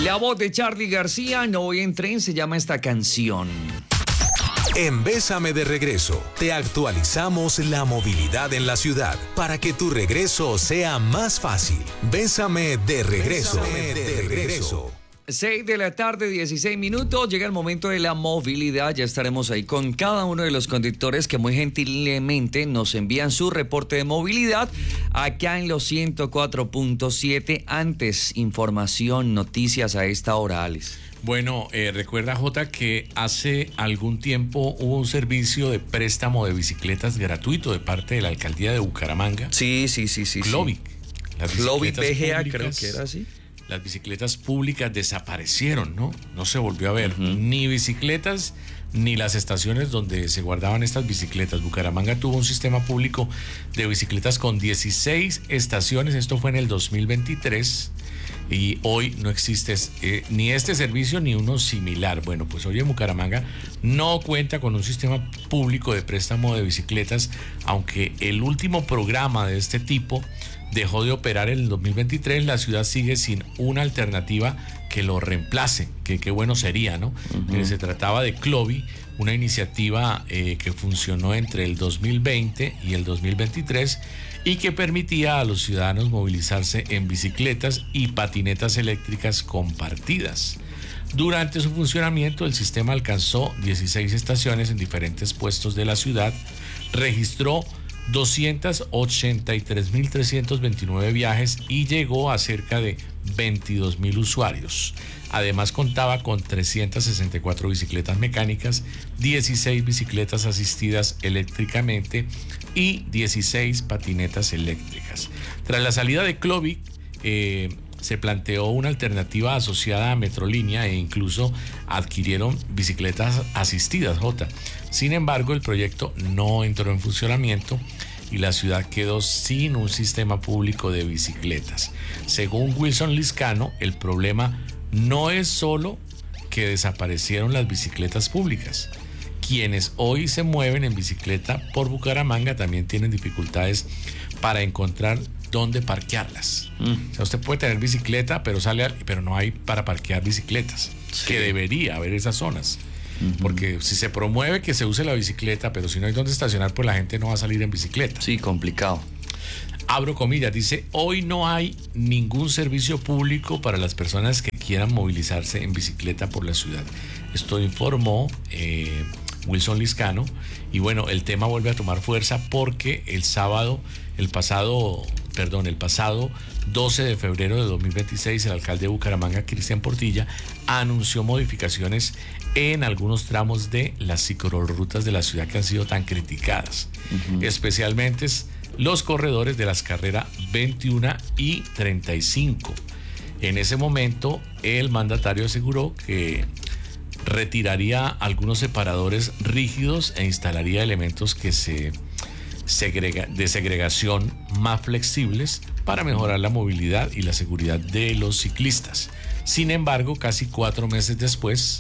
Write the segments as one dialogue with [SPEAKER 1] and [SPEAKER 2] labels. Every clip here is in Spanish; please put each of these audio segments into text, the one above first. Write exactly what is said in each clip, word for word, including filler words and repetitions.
[SPEAKER 1] La voz de Charly García, No voy en tren, se llama esta canción.
[SPEAKER 2] En Bésame de Regreso, te actualizamos la movilidad en la ciudad para que tu regreso sea más fácil. Bésame de Regreso. Bésame de regreso.
[SPEAKER 1] seis de la tarde, dieciséis minutos, llega el momento de la movilidad. Ya estaremos ahí con cada uno de los conductores que muy gentilmente nos envían su reporte de movilidad acá en los ciento cuatro punto siete. Antes, información, noticias a esta hora, Alex.
[SPEAKER 3] Bueno, eh, recuerda, Jota, que hace algún tiempo hubo un servicio de préstamo de bicicletas gratuito de parte de la alcaldía de Bucaramanga.
[SPEAKER 1] Sí, sí, sí, sí.
[SPEAKER 3] Globic.
[SPEAKER 1] Sí. Globic B G A, creo que era así.
[SPEAKER 3] Las bicicletas públicas desaparecieron, ¿no? No se volvió a ver uh-huh. ni bicicletas ni las estaciones donde se guardaban estas bicicletas. Bucaramanga tuvo un sistema público de bicicletas con dieciséis estaciones. Esto fue en el dos mil veintitrés. Y hoy no existe eh, ni este servicio ni uno similar. Bueno, pues hoy en Bucaramanga no cuenta con un sistema público de préstamo de bicicletas, aunque el último programa de este tipo dejó de operar en el dos mil veintitrés. La ciudad sigue sin una alternativa que lo reemplace, que qué bueno sería, ¿no? Uh-huh. Eh, se trataba de Clovi, una iniciativa eh, que funcionó entre el dos mil veinte y el dos mil veintitrés y que permitía a los ciudadanos movilizarse en bicicletas y patinetas eléctricas compartidas. Durante su funcionamiento, el sistema alcanzó dieciséis estaciones en diferentes puestos de la ciudad, registró doscientos ochenta y tres mil trescientos veintinueve viajes y llegó a cerca de veintidós mil usuarios. Además contaba con trescientas sesenta y cuatro bicicletas mecánicas, dieciséis bicicletas asistidas eléctricamente y dieciséis patinetas eléctricas. Tras la salida de Clovic, eh, se planteó una alternativa asociada a Metrolínea e incluso adquirieron bicicletas asistidas, J. Sin embargo, el proyecto no entró en funcionamiento y la ciudad quedó sin un sistema público de bicicletas. Según Wilson Liscano, el problema no es solo que desaparecieron las bicicletas públicas. Quienes hoy se mueven en bicicleta por Bucaramanga también tienen dificultades para encontrar dónde parquearlas. Mm. O sea, usted puede tener bicicleta, pero sale, pero no hay para parquear bicicletas, sí. Que debería haber esas zonas. Uh-huh. Porque si se promueve que se use la bicicleta, pero si no hay dónde estacionar, pues la gente no va a salir en bicicleta.
[SPEAKER 1] Sí, complicado.
[SPEAKER 3] Abro comillas, dice, hoy no hay ningún servicio público para las personas que quieran movilizarse en bicicleta por la ciudad. Esto informó eh, Wilson Liscano. Y bueno, el tema vuelve a tomar fuerza porque el sábado, el pasado, perdón, el pasado doce de febrero de dos mil veintiséis, el alcalde de Bucaramanga, Cristian Portilla, anunció modificaciones en algunos tramos de las ciclorrutas de la ciudad que han sido tan criticadas, uh-huh. especialmente los corredores de las carreras veintiuno y treinta y cinco. En ese momento, el mandatario aseguró que retiraría algunos separadores rígidos e instalaría elementos que se segrega, de segregación más flexibles para mejorar la movilidad y la seguridad de los ciclistas. Sin embargo, casi cuatro meses después,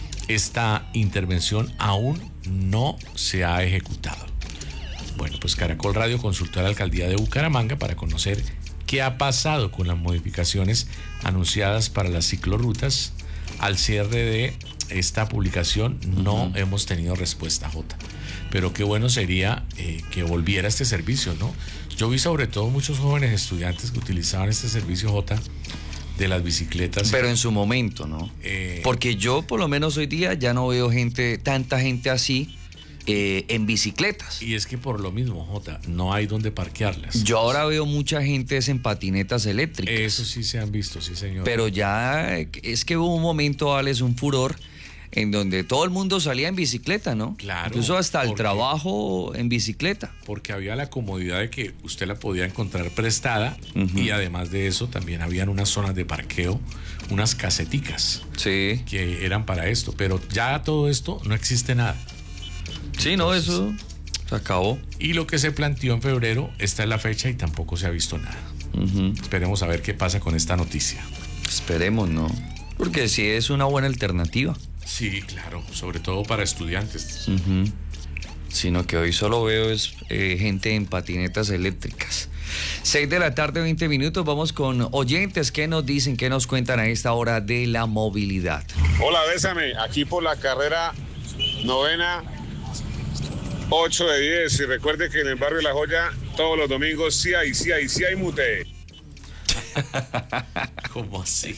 [SPEAKER 3] esta intervención aún no se ha ejecutado. Bueno, pues Caracol Radio consultó a la alcaldía de Bucaramanga para conocer qué ha pasado con las modificaciones anunciadas para las ciclorrutas. Al cierre de esta publicación no uh-huh. hemos tenido respuesta, Jota. Pero qué bueno sería eh, que volviera este servicio, ¿no? Yo vi sobre todo muchos jóvenes estudiantes que utilizaban este servicio, Jota, de las bicicletas.
[SPEAKER 1] Pero en su momento, ¿no? Eh... Porque yo por lo menos hoy día ya no veo gente, tanta gente así eh, en bicicletas.
[SPEAKER 3] Y es que por lo mismo, Jota, no hay donde parquearlas.
[SPEAKER 1] Yo ahora veo mucha gente es en patinetas eléctricas.
[SPEAKER 3] Eso sí se han visto, sí señor.
[SPEAKER 1] Pero ya es que hubo un momento, Alex, un furor en donde todo el mundo salía en bicicleta, ¿no?
[SPEAKER 3] Claro.
[SPEAKER 1] Incluso hasta el trabajo en bicicleta.
[SPEAKER 3] Porque había la comodidad de que usted la podía encontrar prestada uh-huh. y además de eso también habían unas zonas de parqueo, unas caseticas
[SPEAKER 1] sí.
[SPEAKER 3] que eran para esto, pero ya todo esto no existe nada.
[SPEAKER 1] Sí, no, Entonces, eso se acabó.
[SPEAKER 3] Y lo que se planteó en febrero, esta es la fecha y tampoco se ha visto nada. Uh-huh. Esperemos a ver qué pasa con esta noticia.
[SPEAKER 1] Esperemos, ¿no? Porque sí es una buena alternativa.
[SPEAKER 3] Sí, claro, sobre todo para estudiantes.
[SPEAKER 1] Uh-huh. Sino que hoy solo veo es eh, gente en patinetas eléctricas. seis de la tarde, veinte minutos. Vamos con oyentes que nos dicen, que nos cuentan a esta hora de la movilidad.
[SPEAKER 4] Hola, bésame. Aquí por la carrera novena, ocho de diez. Y recuerde que en el barrio La Joya, todos los domingos, sí hay, sí hay, sí hay mute.
[SPEAKER 3] ¿Cómo así?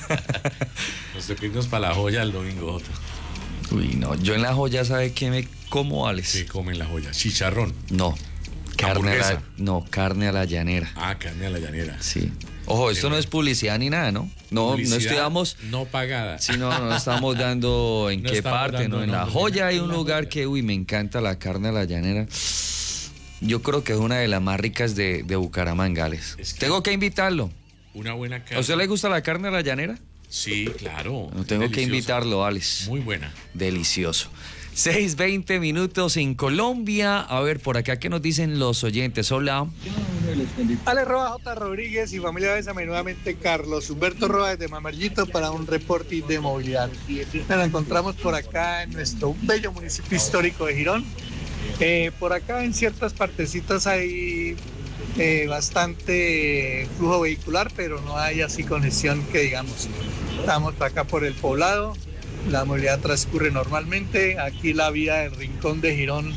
[SPEAKER 3] Nos toquemos para La Joya el domingo, Otto.
[SPEAKER 1] Uy, no, yo en La Joya, ¿sabe qué me como, Alex?
[SPEAKER 3] ¿Qué comen La Joya? ¿Chicharrón?
[SPEAKER 1] No, carne a la, no, carne a la llanera.
[SPEAKER 3] Ah, carne a la llanera.
[SPEAKER 1] Sí. Ojo, esto no es publicidad ni nada, ¿no? No,
[SPEAKER 3] Publicidad
[SPEAKER 1] no estudiamos.
[SPEAKER 3] no pagada.
[SPEAKER 1] Sí, no, no estamos dando en
[SPEAKER 3] No
[SPEAKER 1] qué
[SPEAKER 3] estamos
[SPEAKER 1] parte,
[SPEAKER 3] dando
[SPEAKER 1] ¿no? En La
[SPEAKER 3] nombres.
[SPEAKER 1] Joya hay un
[SPEAKER 3] En La
[SPEAKER 1] lugar
[SPEAKER 3] Joya.
[SPEAKER 1] que, uy, me encanta la carne a la llanera. Yo creo que es una de las más ricas de, de Bucaramanga, Alex.
[SPEAKER 3] Es que-
[SPEAKER 1] Tengo que invitarlo.
[SPEAKER 3] Una buena carne.
[SPEAKER 1] ¿A usted le gusta la carne a la llanera?
[SPEAKER 3] Sí, claro.
[SPEAKER 1] No, tengo que
[SPEAKER 3] Deliciosa.
[SPEAKER 1] invitarlo, Alex.
[SPEAKER 3] Muy buena.
[SPEAKER 1] Delicioso. seis, veinte minutos en Colombia. A ver, por acá, ¿qué nos dicen los oyentes? Hola.
[SPEAKER 5] Ale Roa, J. Rodríguez y familia Bésame, nuevamente Carlos Humberto Roa desde Mamerllito para un reporte de movilidad. Nos encontramos por acá en nuestro bello municipio histórico de Girón. Eh, por acá en ciertas partecitas hay eh, bastante flujo vehicular, pero no hay así congestión que digamos. Estamos por acá por el poblado, la movilidad transcurre normalmente. Aquí la vía del Rincón de Girón,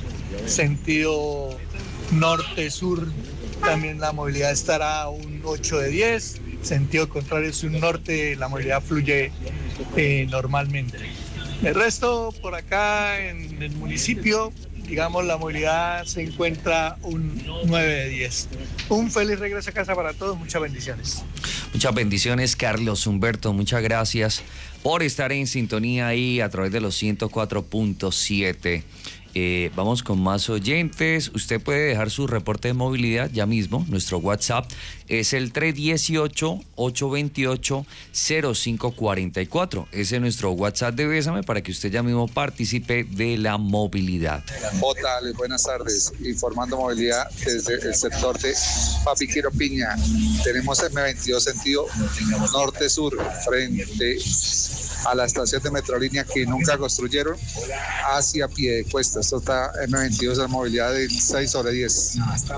[SPEAKER 5] sentido norte-sur, también la movilidad estará a un ocho de diez. Sentido contrario sur-norte, la movilidad fluye eh, normalmente. El resto por acá en el municipio, digamos, la movilidad se encuentra un nueve de diez. Un feliz regreso a casa para todos, muchas bendiciones.
[SPEAKER 1] Muchas bendiciones, Carlos Humberto. Muchas gracias por estar en sintonía ahí a través de los ciento cuatro punto siete. Eh, vamos con más oyentes. Usted puede dejar su reporte de movilidad ya mismo. Nuestro WhatsApp es el tres uno ocho, ocho dos ocho, cero cinco cuatro cuatro. Ese es nuestro WhatsApp de Bésame para que usted ya mismo participe de la movilidad.
[SPEAKER 6] Hola, Ale, buenas tardes. Informando movilidad desde el sector de Papiquero Piña. Tenemos M veintidós sentido norte-sur frente a la estación de Metrolínea que nunca construyeron hacia Piedecuesta. Esto está M veintidós en movilidad de seis sobre diez.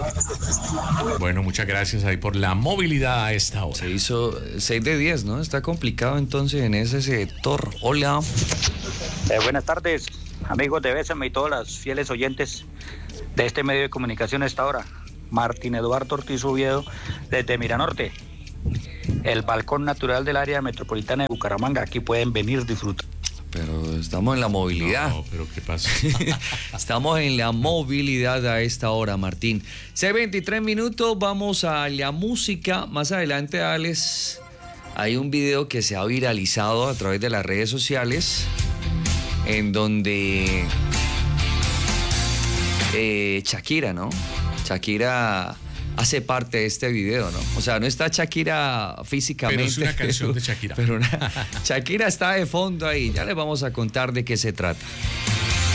[SPEAKER 3] Bueno, muchas gracias ahí por la movilidad a esta hora.
[SPEAKER 1] Se hizo seis de diez, ¿no? Está complicado entonces en ese sector. Hola.
[SPEAKER 7] Eh, buenas tardes, amigos de Bésame y todos los fieles oyentes de este medio de comunicación a esta hora. Martín Eduardo Ortiz Oviedo desde Miranorte, el balcón natural del área metropolitana de Bucaramanga. Aquí pueden venir, disfrutar.
[SPEAKER 1] Pero estamos en la movilidad.
[SPEAKER 3] No, pero ¿qué pasa?
[SPEAKER 1] Estamos en la movilidad a esta hora, Martín. seis veintitrés minutos, vamos a la música. Más adelante, Alex, hay un video que se ha viralizado a través de las redes sociales en donde eh, Shakira, ¿no? Shakira hace parte de este video, ¿no? O sea, no está Shakira físicamente.
[SPEAKER 3] Pero es una canción de Shakira.
[SPEAKER 1] Pero una, Shakira está de fondo ahí. Ya les vamos a contar de qué se trata.